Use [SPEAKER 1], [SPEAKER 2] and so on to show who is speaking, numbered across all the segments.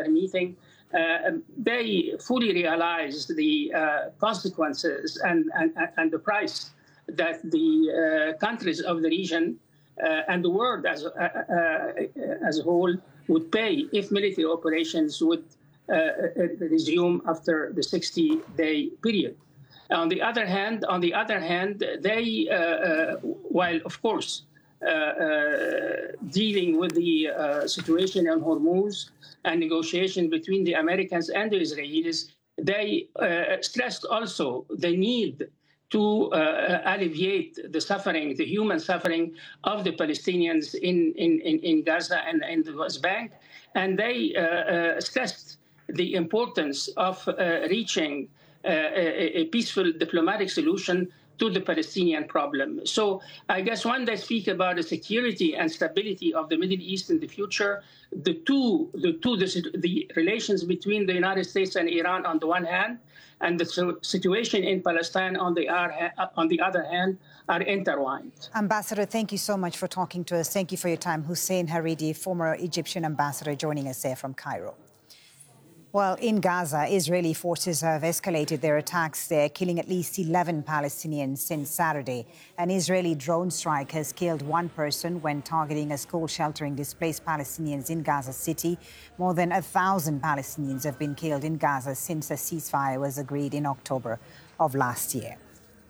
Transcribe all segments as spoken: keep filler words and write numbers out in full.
[SPEAKER 1] their meeting, uh, they fully realize the uh, consequences and, and, and the price that the uh, countries of the region uh, and the world as, uh, uh, as a whole would pay if military operations would uh, resume after the sixty-day period. On the other hand, on the other hand, they, uh, uh, while of course uh, uh, dealing with the uh, situation in Hormuz and negotiation between the Americans and the Israelis, they uh, stressed also the need to uh, alleviate the suffering, the human suffering of the Palestinians in, in, in, in Gaza and in the West Bank. And they uh, uh, stressed the importance of uh, reaching uh, a, a peaceful diplomatic solution to the Palestinian problem. So I guess when they speak about the security and stability of the Middle East in the future, the two, the, two, the, the relations between the United States and Iran on the one hand, and the situation in Palestine on the, on the other hand, are intertwined.
[SPEAKER 2] Ambassador, thank you so much for talking to us. Thank you for your time. Hussein Haredi, former Egyptian ambassador, joining us there from Cairo. Well, in Gaza, Israeli forces have escalated their attacks there, killing at least eleven Palestinians since Saturday. An Israeli drone strike has killed one person when targeting a school sheltering displaced Palestinians in Gaza City. More than a thousand Palestinians have been killed in Gaza since a ceasefire was agreed in October of last year.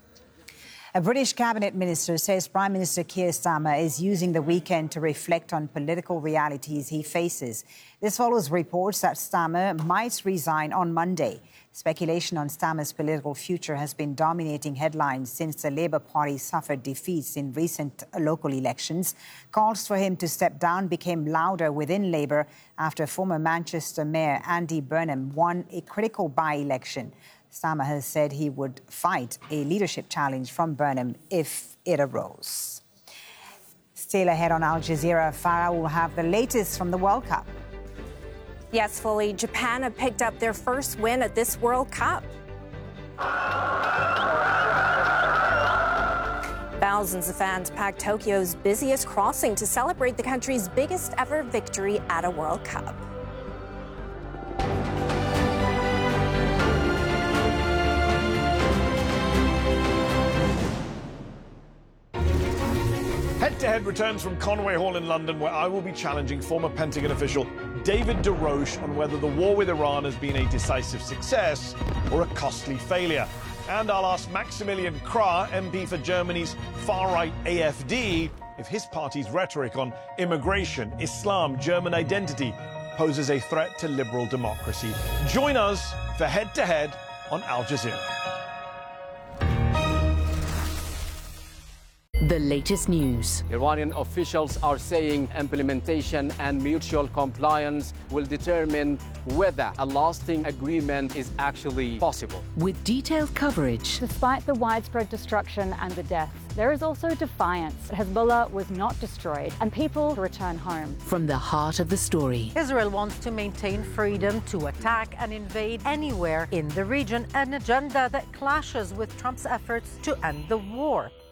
[SPEAKER 2] A British cabinet minister says Prime Minister Keir Starmer is using the weekend to reflect on political realities he faces. This follows reports that Starmer might resign on Monday. Speculation on Starmer's political future has been dominating headlines since the Labour Party suffered defeats in recent local elections. Calls for him to step down became louder within Labour after former Manchester Mayor Andy Burnham won a critical by-election. Starmer has said he would fight a leadership challenge from Burnham if it arose. Still ahead on Al Jazeera, Farah will have the latest from the World Cup.
[SPEAKER 3] Yes, Foley, Japan have picked up their first win at this World Cup. Thousands of fans packed Tokyo's busiest crossing to celebrate the country's biggest ever victory at a World Cup.
[SPEAKER 4] Head-to-Head returns from Conway Hall in London, where I will be challenging former Pentagon official David DeRoche on whether the war with Iran has been a decisive success or a costly failure. And I'll ask Maximilian Krah, M P for Germany's far-right A F D, if his party's rhetoric on immigration, Islam, German identity poses a threat to liberal democracy. Join us for Head-to-Head on Al Jazeera.
[SPEAKER 5] The latest news.
[SPEAKER 6] Iranian officials are saying implementation and mutual compliance will determine whether a lasting agreement is actually possible.
[SPEAKER 5] With detailed coverage.
[SPEAKER 7] Despite the widespread destruction and the deaths, there is also defiance. Hezbollah was not destroyed and people return home.
[SPEAKER 5] From the heart of the story.
[SPEAKER 8] Israel wants to maintain freedom to attack and invade anywhere in the region, an agenda that clashes with Trump's efforts to end the war.